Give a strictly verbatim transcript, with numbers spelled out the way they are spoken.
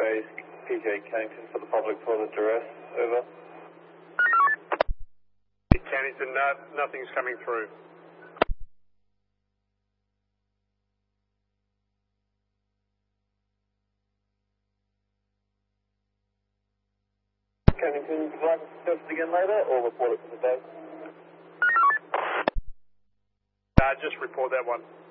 raised P J Cannington for the public toilet duress. Over. Cannington, no, nothing's coming through. Cannington, would you like to discuss it again later or report it for the day? Uh, just report that one.